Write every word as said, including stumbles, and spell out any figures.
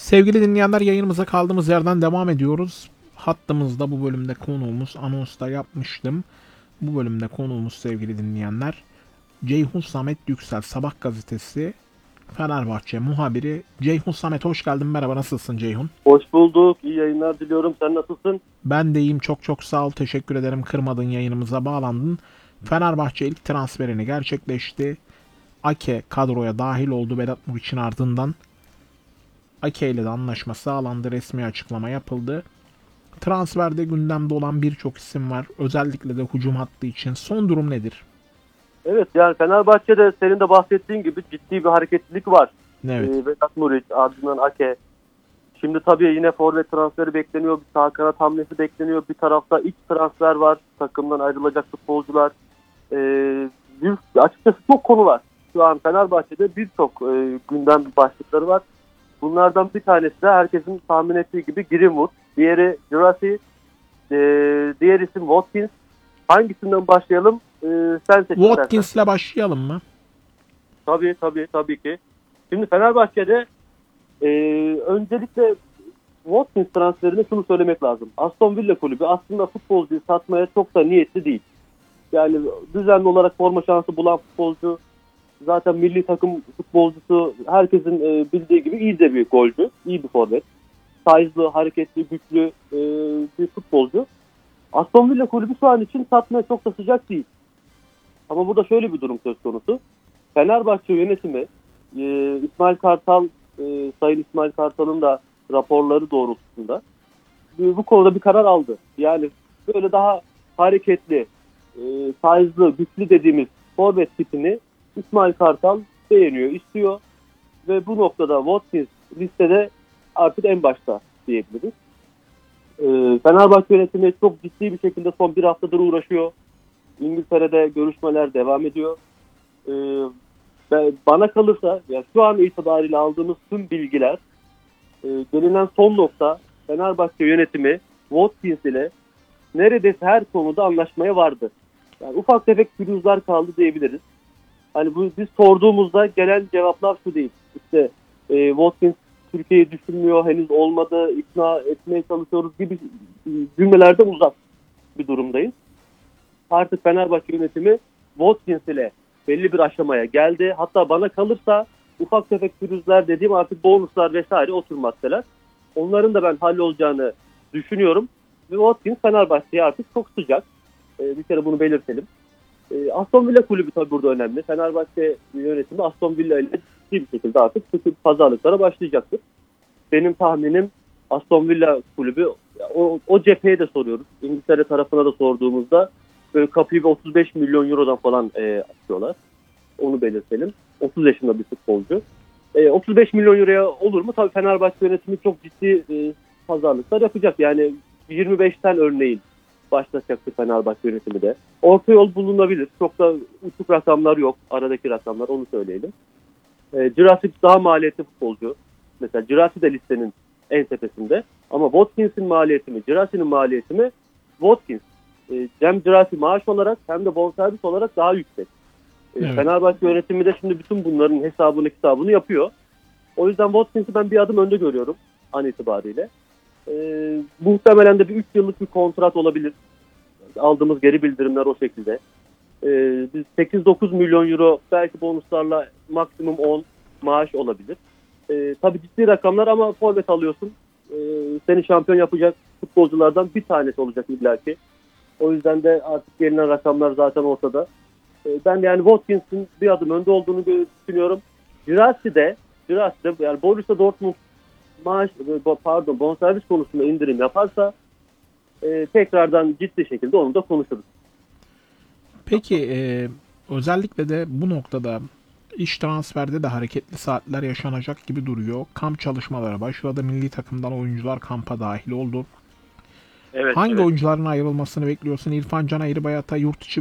Sevgili dinleyenler, yayınımıza kaldığımız yerden devam ediyoruz. Hattımızda bu bölümde konuğumuz, anonsta yapmıştım. Bu bölümde konuğumuz sevgili dinleyenler, Ceyhun Samet Yüksel, Sabah gazetesi Fenerbahçe muhabiri. Ceyhun Samet, hoş geldin. Merhaba, nasılsın Ceyhun? Hoş bulduk. İyi yayınlar diliyorum. Sen nasılsın? Ben de iyiyim, çok çok sağ ol. Teşekkür ederim, kırmadın, yayınımıza bağlandın. Fenerbahçe ilk transferini gerçekleşti. Ake kadroya dahil oldu Vedat Muriç'in ardından. Ake ile de anlaşma sağlandı. Resmi açıklama yapıldı. Transferde gündemde olan birçok isim var. Özellikle de hücum hattı için. Son durum nedir? Evet, yani Fenerbahçe'de senin de bahsettiğin gibi ciddi bir hareketlilik var. Evet. Ee, Vedat Muriç, ardından Ake. Şimdi tabii yine forvet transferi bekleniyor. Bir sağ kanat hamlesi bekleniyor. Bir tarafta iç transfer var. Takımdan ayrılacak futbolcular. Ee, bir, açıkçası çok konu var. Şu an Fenerbahçe'de birçok e, gündem başlıkları var. Bunlardan bir tanesi de herkesin tahmin ettiği gibi Greenwood. Diğeri Jurasi. E, diğer isim Watkins. Hangisinden başlayalım? Ee, sen seç istersen. Watkins'le başlayalım mı? Tabii tabii tabii ki. Şimdi Fenerbahçe'de e, öncelikle Watkins transferine şunu söylemek lazım. Aston Villa kulübü aslında futbolcuyu satmaya çok da niyetli değil. Yani düzenli olarak forma şansı bulan futbolcu, zaten milli takım futbolcusu, herkesin e, bildiği gibi iyi de bir golcü, iyi bir forvet. Size'lı, hareketli, güçlü e, bir futbolcu. Aston Villa kulübü şu an için satmaya çok da sıcak değil. Ama burada şöyle bir durum söz konusu. Fenerbahçe yönetimi e, İsmail Kartal, e, Sayın İsmail Kartal'ın da raporları doğrultusunda e, bu konuda bir karar aldı. Yani böyle daha hareketli, e, size'lı, güçlü dediğimiz forvet tipini İsmail Kartal beğeniyor, istiyor. Ve bu noktada Watkins listede artık en başta diyebiliriz. E, Fenerbahçe yönetimi çok ciddi bir şekilde son bir haftadır uğraşıyor. İngiltere'de görüşmeler devam ediyor. Ee, bana kalırsa ya şu an itibariyle aldığımız tüm bilgiler, e, gelinen son nokta, Fenerbahçe yönetimi Watkins ile neredeyse her konuda anlaşmaya vardı. Yani ufak tefek pürüzler kaldı diyebiliriz. Hani bu biz sorduğumuzda gelen cevaplar şu değil. İşte e, Watkins Türkiye'yi düşünmüyor, henüz olmadı, ikna etmeye çalışıyoruz gibi cümlelerden uzak bir durumdayız. Artık Fenerbahçe yönetimi Watkins ile belli bir aşamaya geldi. Hatta bana kalırsa ufak tefek pürüzler dediğim artık bonuslar vesaire oturmaktalar. Onların da ben hallolacağını düşünüyorum. Ve Watkins Fenerbahçe'ye artık çok sıcak. Ee, bir kere bunu belirtelim. Ee, Aston Villa kulübü tabii burada önemli. Fenerbahçe yönetimi Aston Villa ile ciddi bir şekilde artık pazarlıklara başlayacaktır. Benim tahminim Aston Villa kulübü, o, o cepheye de soruyoruz. İngiltere tarafına da sorduğumuzda böyle kapıyı bir otuz beş milyon eurodan falan e, açıyorlar. Onu belirtelim. otuz yaşında bir futbolcu. E, otuz beş milyon euroya olur mu? Tabii Fenerbahçe yönetimi çok ciddi e, pazarlıklar yapacak. Yani yirmi beşten örneğin başlatacaktır Fenerbahçe yönetimi de. Orta yol bulunabilir. Çok da uçuk rakamlar yok. Aradaki rakamlar, onu söyleyelim. E, Jurassic daha maliyetli futbolcu. Mesela Jurassic de listenin en tepesinde. Ama Watkins'in maliyeti mi, Jurassic'in maliyeti mi? Watkins. Hem Jurassic maaş olarak hem de bonservis olarak daha yüksek. Evet. Fenerbahçe yönetimi de şimdi bütün bunların hesabını kitabını yapıyor. O yüzden Watkins'i ben bir adım önde görüyorum an itibariyle. Ee, muhtemelen de bir üç yıllık bir kontrat olabilir. Aldığımız geri bildirimler o şekilde. Ee, biz sekiz dokuz milyon euro belki bonuslarla maksimum on maaş olabilir. Ee, tabii ciddi rakamlar ama forvet alıyorsun. Ee, seni şampiyon yapacak futbolculardan bir tanesi olacak illaki. O yüzden de artık gelinen rakamlar zaten ortada. Ben yani Watkins'in bir adım önde olduğunu düşünüyorum. Girassi de yani Borussia Dortmund maaş pardon bonservis konusunda indirim yaparsa e, tekrardan ciddi şekilde onu da konuşuruz. Peki e, özellikle de bu noktada iş transferde de hareketli saatler yaşanacak gibi duruyor. Kamp çalışmaları başladı. Milli takımdan oyuncular kampa dahil oldu. Evet, Hangi evet. oyuncuların ayrılmasını bekliyorsun? İrfan Can Eğribayat'a yurt içi